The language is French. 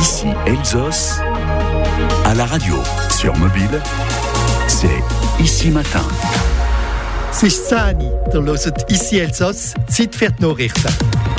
Ici Elsos, à la radio, sur mobile, c'est Ici Matin. C'est Sani, der hört Ici Elsos, Zeit für die Nachrichten.